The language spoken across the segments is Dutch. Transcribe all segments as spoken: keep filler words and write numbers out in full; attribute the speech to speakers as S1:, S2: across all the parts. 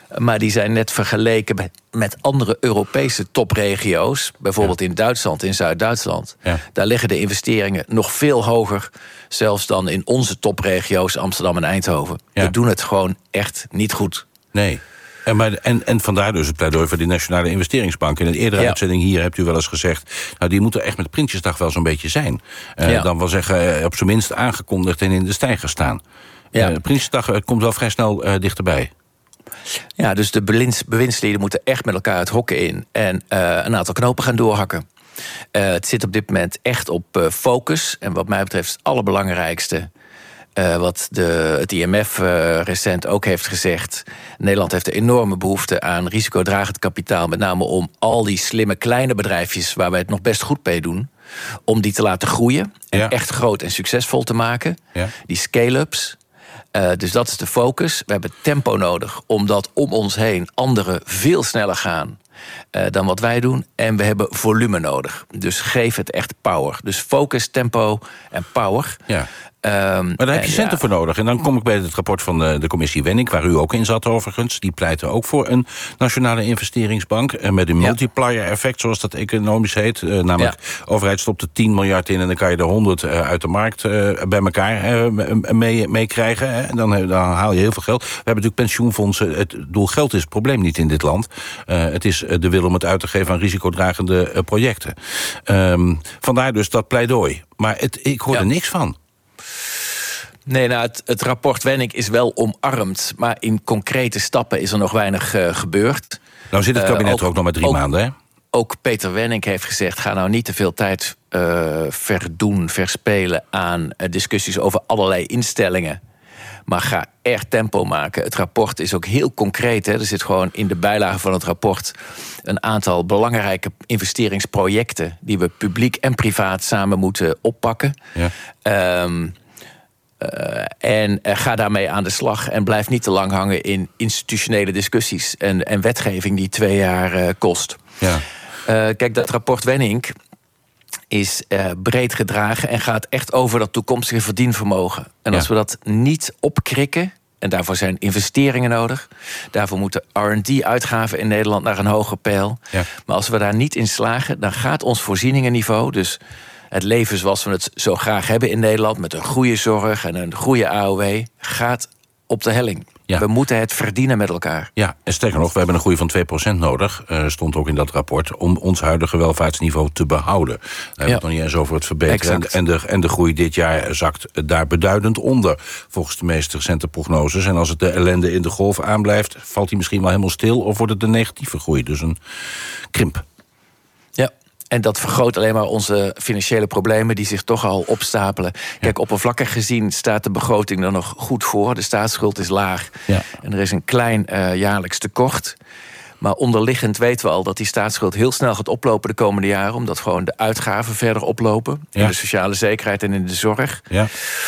S1: Maar die zijn net vergeleken met, met andere Europese topregio's. Bijvoorbeeld ja. in Duitsland, in Zuid-Duitsland. Ja. Daar liggen de investeringen nog veel hoger. Zelfs dan in onze topregio's Amsterdam en Eindhoven. Ja. We doen het gewoon echt niet goed.
S2: Nee. En, maar, en, en vandaar dus het pleidooi voor die Nationale Investeringsbank. In een eerdere ja. uitzending hier hebt u wel eens gezegd... nou, die moeten echt met Prinsjesdag wel zo'n beetje zijn. Uh, ja. Dan wil zeggen, op zijn minst aangekondigd en in de stijger staan. Ja. Uh, Prinsjesdag uh, komt wel vrij snel uh, dichterbij.
S1: Ja, dus de bewindslieden moeten echt met elkaar het hokken in... en uh, een aantal knopen gaan doorhakken. Uh, het zit op dit moment echt op uh, focus. En wat mij betreft het allerbelangrijkste... Uh, wat de, het I M F uh, recent ook heeft gezegd... Nederland heeft een enorme behoefte aan risicodragend kapitaal... met name om al die slimme kleine bedrijfjes... waar wij het nog best goed mee doen... om die te laten groeien en ja. echt groot en succesvol te maken. Ja. Die scale-ups. Uh, dus dat is de focus. We hebben tempo nodig, omdat om ons heen anderen veel sneller gaan... Uh, dan wat wij doen. En we hebben volume nodig. Dus geef het echt power. Dus focus, tempo en power. Ja.
S2: Um, maar daar heb je centen ja. voor nodig. En dan kom ik bij het rapport van de, de commissie Wenning... waar u ook in zat overigens. Die pleiten ook voor een nationale investeringsbank... en met een multiplier effect, zoals dat economisch heet. Uh, namelijk, ja. de overheid stopt er tien miljard in... en dan kan je er honderd uh, uit de markt uh, bij elkaar uh, mee, mee krijgen. Hè? En dan, uh, dan haal je heel veel geld. We hebben natuurlijk pensioenfondsen. Het doel geld is het probleem niet in dit land. Uh, het is de wil om het uit te geven aan risicodragende uh, projecten. Um, vandaar dus dat pleidooi. Maar het, ik hoor ja. er niks van.
S1: Nee, nou, het, het rapport Wenning is wel omarmd... maar in concrete stappen is er nog weinig uh, gebeurd.
S2: Nou zit het kabinet uh, ook, er ook nog maar drie
S1: ook,
S2: maanden, hè?
S1: Ook Peter Wenning heeft gezegd... ga nou niet te veel tijd uh, verdoen, verspelen aan uh, discussies... over allerlei instellingen, maar ga echt tempo maken. Het rapport is ook heel concreet. Hè? Er zit gewoon in de bijlage van het rapport... een aantal belangrijke investeringsprojecten... die we publiek en privaat samen moeten oppakken. Ja. Um, Uh, en uh, ga daarmee aan de slag en blijf niet te lang hangen in institutionele discussies en, en wetgeving die twee jaar uh, kost. Ja. Uh, kijk, dat rapport Wenning is uh, breed gedragen en gaat echt over dat toekomstige verdienvermogen. En ja. als we dat niet opkrikken, en daarvoor zijn investeringen nodig, daarvoor moeten R en D-uitgaven in Nederland naar een hoger peil. Ja. Maar als we daar niet in slagen, dan gaat ons voorzieningenniveau, dus het leven zoals we het zo graag hebben in Nederland, met een goede zorg en een goede A O W, gaat op de helling. Ja. We moeten het verdienen met elkaar.
S2: Ja, en sterker nog, we hebben een groei van twee procent nodig, uh, stond ook in dat rapport, om ons huidige welvaartsniveau te behouden. Daar hebben we ja. het nog niet eens over het verbeteren. En, en, de, en de groei dit jaar zakt daar beduidend onder, volgens de meest recente prognoses. En als het de ellende in de golf aanblijft, valt die misschien wel helemaal stil, of wordt het een negatieve groei, dus een krimp.
S1: Ja. En dat vergroot alleen maar onze financiële problemen die zich toch al opstapelen. Ja. Kijk, oppervlakkig gezien staat de begroting er nog goed voor. De staatsschuld is laag. Ja. En er is een klein uh, jaarlijks tekort. Maar onderliggend weten we al dat die staatsschuld heel snel gaat oplopen de komende jaren. Omdat gewoon de uitgaven verder oplopen. Ja. In de sociale zekerheid en in de zorg. Ja.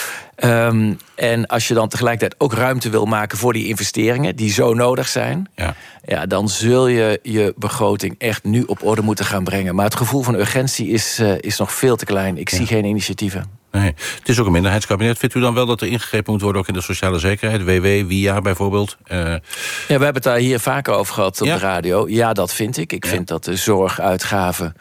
S1: Um, en als je dan tegelijkertijd ook ruimte wil maken voor die investeringen die zo nodig zijn, ja. Ja, dan zul je je begroting echt nu op orde moeten gaan brengen. Maar het gevoel van urgentie is, uh, is nog veel te klein. Ik ja. zie geen initiatieven.
S2: Nee, het is ook een minderheidskabinet. Vindt u dan wel dat er ingegrepen moet worden ook in de sociale zekerheid? W W, W I A bijvoorbeeld? Uh...
S1: Ja, we hebben het daar hier vaker over gehad op ja. de radio. Ja, dat vind ik. Ik ja. vind dat de zorguitgaven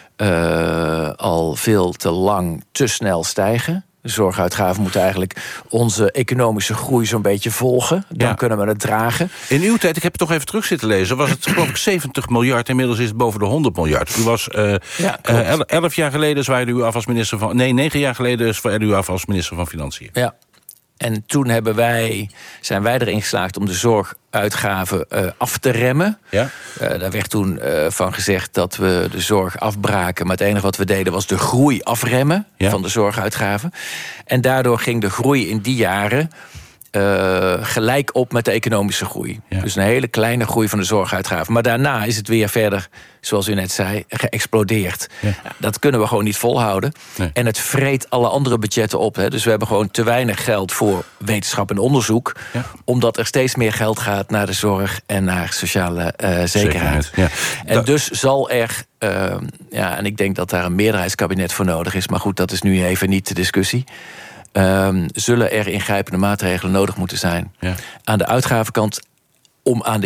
S1: uh, al veel te lang te snel stijgen. De zorguitgaven moeten eigenlijk onze economische groei zo'n beetje volgen. Dan ja. kunnen we het dragen.
S2: In uw tijd, ik heb het toch even terug zitten lezen, was het geloof ik zeventig miljard. Inmiddels is het boven de honderd miljard. U was uh, ja, uh, elf jaar geleden zwaaide u af als minister van... Nee, negen jaar geleden zwaaide u af als minister van Financiën.
S1: Ja. En toen hebben wij, zijn wij erin geslaagd om de zorguitgaven uh, af te remmen. Ja? Uh, daar werd toen uh, van gezegd dat we de zorg afbraken. Maar het enige wat we deden was de groei afremmen ja? van de zorguitgaven. En daardoor ging de groei in die jaren Uh, gelijk op met de economische groei. Ja. Dus een hele kleine groei van de zorguitgaven. Maar daarna is het weer verder, zoals u net zei, geëxplodeerd. Ja. Ja, dat kunnen we gewoon niet volhouden. Nee. En het vreet alle andere budgetten op. Hè. Dus we hebben gewoon te weinig geld voor wetenschap en onderzoek. Ja. Omdat er steeds meer geld gaat naar de zorg en naar sociale uh, zekerheid. zekerheid. Ja. En da- dus zal er, uh, ja, en ik denk dat daar een meerderheidskabinet voor nodig is. Maar goed, dat is nu even niet de discussie. Um, zullen er ingrijpende maatregelen nodig moeten zijn. Ja. Aan de uitgavenkant om aan de